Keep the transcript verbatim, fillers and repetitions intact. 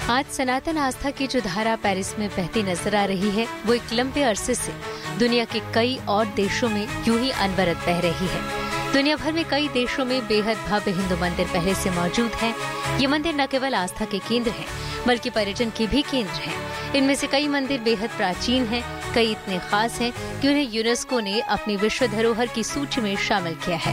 आज सनातन आस्था की जो धारा पेरिस में बहती नजर आ रही है, वो एक लंबे अरसे से दुनिया के कई और देशों में यूं ही अनवरत बह रही है। दुनिया भर में कई देशों में बेहद भव्य हिंदू मंदिर पहले से मौजूद हैं। ये मंदिर न केवल आस्था के केंद्र हैं, बल्कि पर्यटन के भी केंद्र हैं। इनमें से कई मंदिर बेहद प्राचीन हैं, कई इतने खास हैं कि उन्हें यूनेस्को ने अपनी विश्व धरोहर की सूची में शामिल किया है।